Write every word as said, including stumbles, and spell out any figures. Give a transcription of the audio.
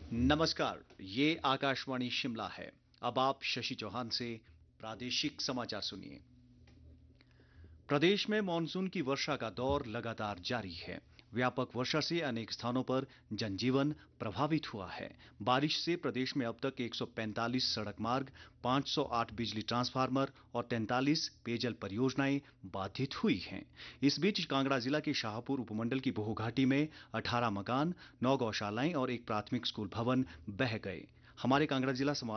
नमस्कार, ये आकाशवाणी शिमला है। अब आप शशि चौहान से प्रादेशिक समाचार सुनिए। प्रदेश में मानसून की वर्षा का दौर लगातार जारी है। व्यापक वर्षा से अनेक स्थानों पर जनजीवन प्रभावित हुआ है। बारिश से प्रदेश में अब तक एक सौ पैंतालीस सड़क मार्ग, पाँच सौ आठ बिजली ट्रांसफार्मर और तैंतालीस पेयजल परियोजनाएं बाधित हुई हैं। इस बीच कांगड़ा जिला के शाहपुर उपमंडल की बोहोघाटी में अठारह मकान, नौ गौशालाएं और एक प्राथमिक स्कूल भवन बह गए। हमारे कांगड़ा जिला